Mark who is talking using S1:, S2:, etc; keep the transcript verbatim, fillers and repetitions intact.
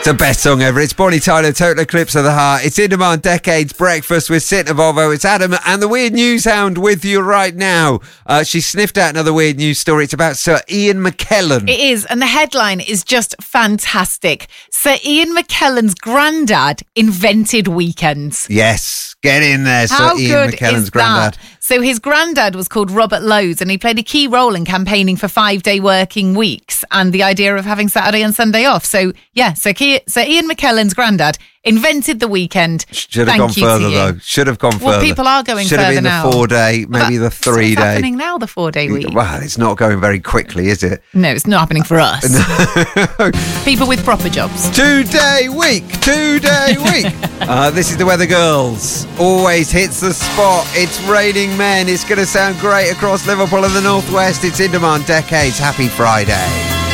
S1: The best song ever. It's Bonnie Tyler, Total Eclipse of the Heart. It's In Demand Decades Breakfast with Sid Volvo. It's Adam and the Weird News Hound with you right now. Uh, she sniffed out another weird news story. It's about Sir Ian McKellen.
S2: It is, and the headline is just fantastic. Sir Ian McKellen's granddad invented weekends.
S1: Yes, get in there,
S2: How
S1: Sir Ian
S2: good
S1: McKellen's
S2: is
S1: granddad.
S2: that? So his granddad was called Robert Lowe's, and he played a key role in campaigning for five-day working weeks and the idea of having Saturday and Sunday off. So, yeah, so, Ke- so Ian McKellen's granddad invented the weekend.
S1: Should have
S2: Thank
S1: gone
S2: you
S1: further,
S2: to you.
S1: though. Should have gone
S2: Well,
S1: further.
S2: people are going
S1: Should
S2: further
S1: have been
S2: now.
S1: the four-day, maybe the
S2: But
S1: three-day.
S2: What's happening now, the four-day week?
S1: Well, it's not going very quickly, is it?
S2: No, it's not happening for us. People with proper jobs.
S1: Two-day week, two-day week. uh, this is the Weather Girls. Always hits the spot. It's raining men. It's going to sound great across Liverpool and the Northwest. It's In Demand Decades. Happy Friday.